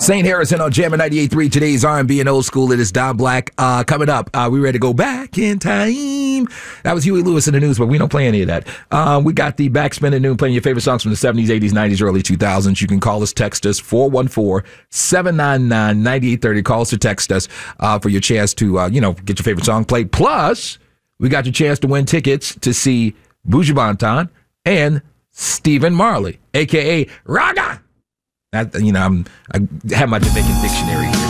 St. Harrison on Jammer 98.3. Today's R&B and old school. It is Don Black. Coming up, we ready to go back in time. That was Huey Lewis in the news, but we don't play any of that. We got the Backspin at noon, playing your favorite songs from the 70s, 80s, 90s, early 2000s. You can call us, text us, 414-799-9830. Call us or text us for your chance to, get your favorite song played. Plus, we got your chance to win tickets to see Buju Banton and Stephen Marley, a.k.a. Raga. I have my Jamaican dictionary here.